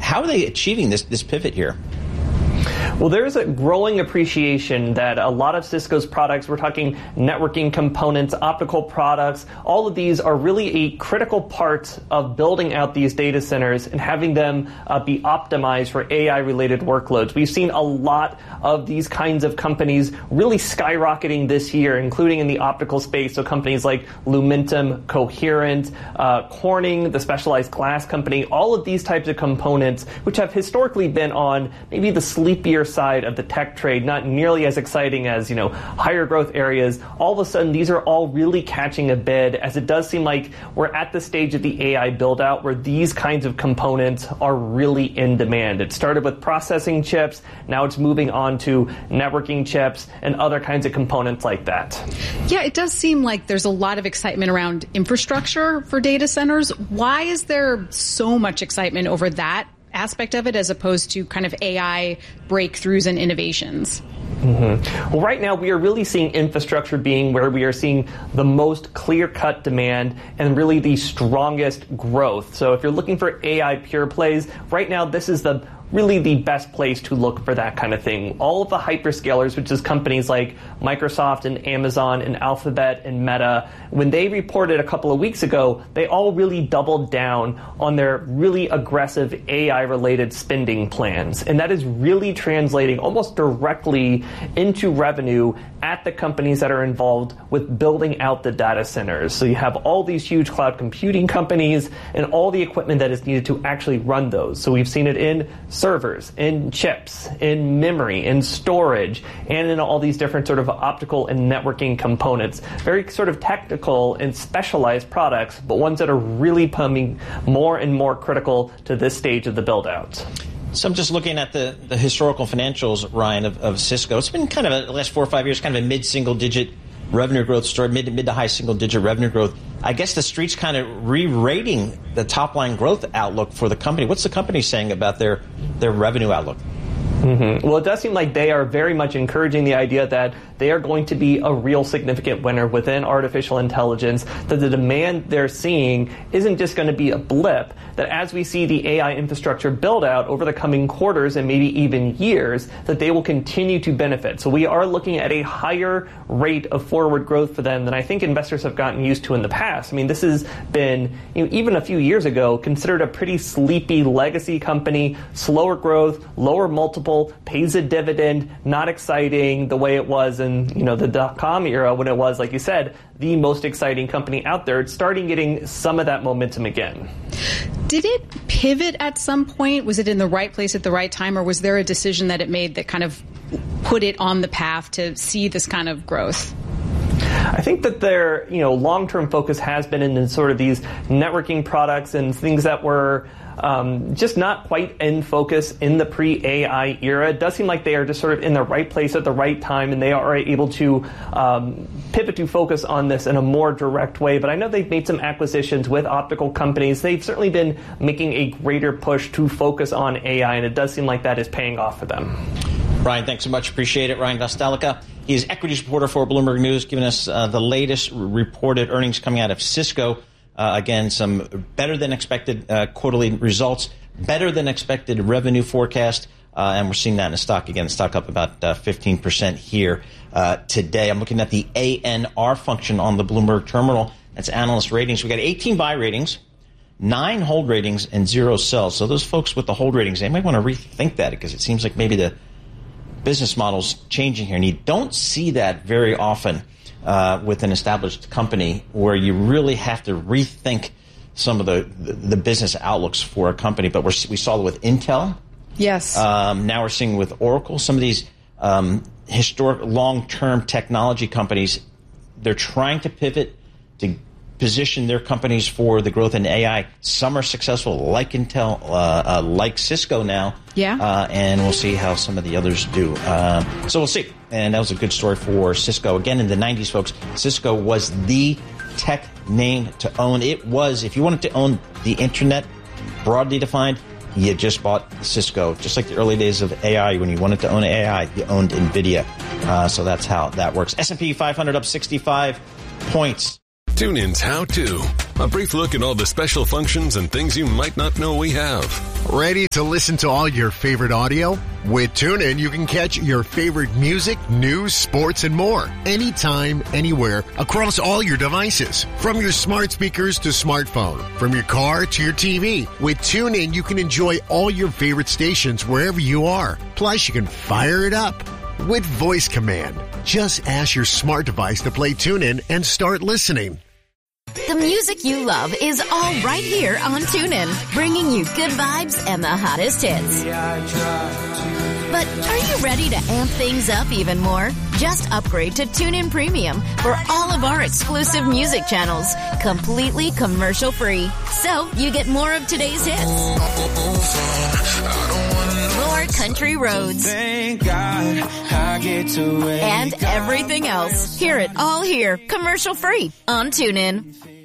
How are they achieving this pivot here? Well, there's a growing appreciation that a lot of Cisco's products, we're talking networking components, optical products, all of these are really a critical part of building out these data centers and having them be optimized for AI-related workloads. We've seen a lot of these kinds of companies really skyrocketing this year, including in the optical space. So companies like Lumentum, Coherent, Corning, the specialized glass company, all of these types of components, which have historically been on maybe the sleepier side of the tech trade, not nearly as exciting as, higher growth areas. All of a sudden, these are all really catching a bid, as it does seem like we're at the stage of the AI build out where these kinds of components are really in demand. It started with processing chips. Now it's moving on to networking chips and other kinds of components like that. Yeah, it does seem like there's a lot of excitement around infrastructure for data centers. Why is there so much excitement over that aspect of it as opposed to kind of AI breakthroughs and innovations? Mm-hmm. Well, right now we are really seeing infrastructure being where we are seeing the most clear-cut demand and really the strongest growth. So if you're looking for AI pure plays, right now this is really the best place to look for that kind of thing. All of the hyperscalers, which is companies like Microsoft and Amazon and Alphabet and Meta, when they reported a couple of weeks ago, they all really doubled down on their really aggressive AI-related spending plans. And that is really translating almost directly into revenue at the companies that are involved with building out the data centers. So you have all these huge cloud computing companies and all the equipment that is needed to actually run those. So we've seen it in servers, in chips, in memory, in storage, and in all these different sort of optical and networking components. Very sort of technical and specialized products, but ones that are really becoming more and more critical to this stage of the build-out. So I'm just looking at the historical financials, Ryan, of Cisco. It's been kind of the last 4 or 5 years, kind of a mid-single-digit revenue growth story, mid to high single-digit revenue growth. I guess the street's kind of re-rating the top-line growth outlook for the company. What's the company saying about their revenue outlook? Mm-hmm. Well, it does seem like they are very much encouraging the idea that they are going to be a real significant winner within artificial intelligence, that the demand they're seeing isn't just going to be a blip, that as we see the AI infrastructure build out over the coming quarters and maybe even years, that they will continue to benefit. So we are looking at a higher rate of forward growth for them than I think investors have gotten used to in the past. I mean, this has been, even a few years ago, considered a pretty sleepy legacy company, slower growth, lower multiple, pays a dividend, not exciting the way it was in the dot-com era when it was, like you said, the most exciting company out there. It's starting getting some of that momentum again. Did it pivot at some point? Was it in the right place at the right time, or was there a decision that it made that kind of put it on the path to see this kind of growth? I think that their long-term focus has been in sort of these networking products and things that were just not quite in focus in the pre-AI era. It does seem like they are just sort of in the right place at the right time, and they are able to pivot to focus on this in a more direct way. But I know they've made some acquisitions with optical companies. They've certainly been making a greater push to focus on AI, and it does seem like that is paying off for them. Ryan, thanks so much. Appreciate it. Ryan Gostalica. He is equities reporter for Bloomberg News, giving us the latest reported earnings coming out of Cisco. Again, some better than expected quarterly results, better than expected revenue forecast, and we're seeing that in the stock. Again, the stock up about 15% here today. I'm looking at the ANR function on the Bloomberg terminal. That's analyst ratings. We got 18 buy ratings, 9 hold ratings, and 0 sells. So those folks with the hold ratings, they might want to rethink that, because it seems like maybe the business model's changing here, and you don't see that very often with an established company, where you really have to rethink some of the business outlooks for a company. But we saw it with Intel. Yes. Now we're seeing with Oracle. Some of these historic long-term technology companies, they're trying to pivot to position their companies for the growth in AI. Some are successful, like Intel, like Cisco now. Yeah. And we'll see how some of the others do. So we'll see. And that was a good story for Cisco. Again, in the 90s, folks, Cisco was the tech name to own. It was, if you wanted to own the internet, broadly defined, you just bought Cisco. Just like the early days of AI, when you wanted to own AI, you owned NVIDIA. So that's how that works. S&P 500 up 65 points. TuneIn's How To. A brief look at all the special functions and things you might not know we have. Ready to listen to all your favorite audio? With TuneIn, you can catch your favorite music, news, sports, and more. Anytime, anywhere, across all your devices. From your smart speakers to smartphone. From your car to your TV. With TuneIn, you can enjoy all your favorite stations wherever you are. Plus, you can fire it up with voice command. Just ask your smart device to play TuneIn and start listening. The music you love is all right here on TuneIn, bringing you good vibes and the hottest hits. But are you ready to amp things up even more? Just upgrade to TuneIn Premium for all of our exclusive music channels, completely commercial free. So you get more of today's hits, more country roads, and everything else. Hear it all here, commercial free on TuneIn.